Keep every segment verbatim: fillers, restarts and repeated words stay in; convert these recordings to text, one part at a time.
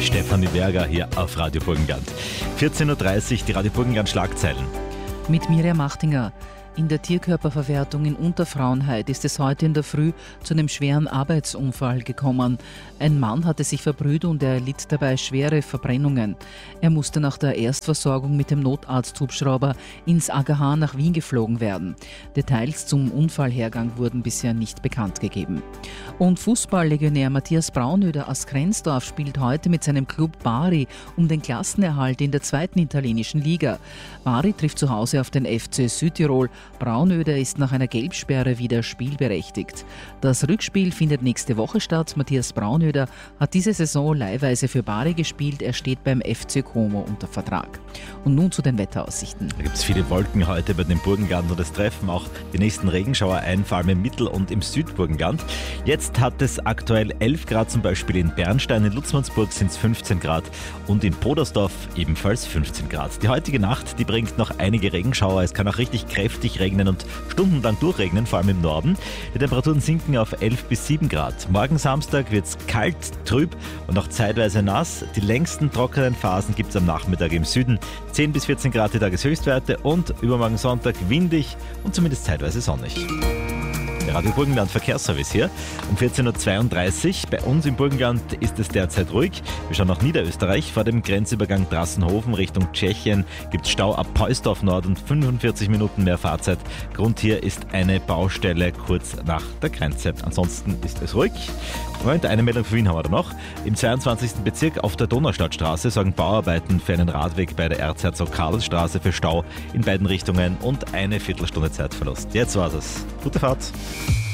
Stefanie Berger hier auf Radio Burgenland. vierzehn Uhr dreißig, die Radio Burgenland Schlagzeilen. Mit Mirja Machtinger. In der Tierkörperverwertung in Unterfrauenheit ist es heute in der Früh zu einem schweren Arbeitsunfall gekommen. Ein Mann hatte sich verbrüht und er erlitt dabei schwere Verbrennungen. Er musste nach der Erstversorgung mit dem Notarzthubschrauber ins A G H nach Wien geflogen werden. Details zum Unfallhergang wurden bisher nicht bekannt gegeben. Und Fußballlegionär Matthias Braunöder aus Krensdorf spielt heute mit seinem Club Bari um den Klassenerhalt in der zweiten italienischen Liga. Bari trifft zu Hause auf den F C Südtirol. Braunöder ist nach einer Gelbsperre wieder spielberechtigt. Das Rückspiel findet nächste Woche statt. Matthias Braunöder hat diese Saison leihweise für Bari gespielt. Er steht beim F C Como unter Vertrag. Und nun zu den Wetteraussichten. Da gibt es viele Wolken heute bei den Burgenland und es treffen auch die nächsten Regenschauer ein, vor allem im Mittel- und im Südburgenland. Jetzt hat es aktuell elf Grad, zum Beispiel in Bernstein, in Lutzmannsburg sind es fünfzehn Grad und in Podersdorf ebenfalls fünfzehn Grad. Die heutige Nacht, die bringt noch einige Regenschauer. Es kann auch richtig kräftig regnen und stundenlang durchregnen, vor allem im Norden. Die Temperaturen sinken auf elf bis sieben Grad. Morgen Samstag wird es kalt, trüb und auch zeitweise nass. Die längsten trockenen Phasen gibt es am Nachmittag im Süden. zehn bis vierzehn Grad die Tageshöchstwerte und übermorgen Sonntag windig und zumindest zeitweise sonnig. Der Radio Burgenland Verkehrsservice hier um vierzehn Uhr zweiunddreißig. Bei uns im Burgenland ist es derzeit ruhig. Wir schauen nach Niederösterreich. Vor dem Grenzübergang Drassenhofen Richtung Tschechien gibt es Stau ab Peusdorf Nord und fünfundvierzig Minuten mehr Fahrzeit. Grund hier ist eine Baustelle kurz nach der Grenze. Ansonsten ist es ruhig. Moment, eine Meldung für Wien haben wir da noch. Im zweiundzwanzigsten Bezirk auf der Donaustadtstraße sorgen Bauarbeiten für einen Radweg bei der Erzherzog-Karls-Straße für Stau in beiden Richtungen und eine Viertelstunde Zeitverlust. Jetzt war's es. Gute Fahrt.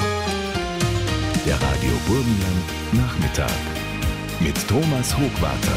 Der Radio Burgenland Nachmittag mit Thomas Hochwarter.